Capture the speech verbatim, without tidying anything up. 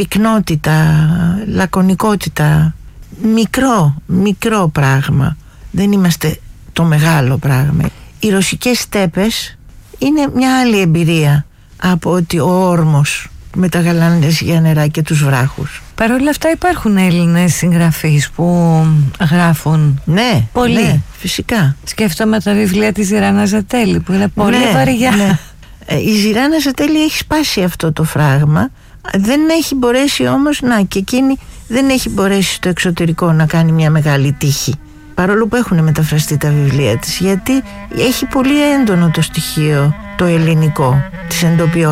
πυκνότητα, λακωνικότητα. Μικρό, μικρό πράγμα. Δεν είμαστε το μεγάλο πράγμα. Οι ρωσικές στέπες είναι μια άλλη εμπειρία από ότι ο όρμος με τα γαλανέζια νερά και τους βράχους. Παρ' όλα αυτά υπάρχουν Έλληνες συγγραφείς που γράφουν. Ναι, πολύ. Ναι, φυσικά. Σκέφτομαι τα βιβλία της Ζηράνα Ζατέλη που είναι πολύ ναι, βαριά. Ναι. Η Ζηράνα Ζατέλη έχει σπάσει αυτό το φράγμα. Δεν έχει μπορέσει όμως να, και εκείνη δεν έχει μπορέσει στο εξωτερικό να κάνει μια μεγάλη τύχη, παρόλο που έχουν μεταφραστεί τα βιβλία της, γιατί έχει πολύ έντονο το στοιχείο το ελληνικό της εντοπιότητας.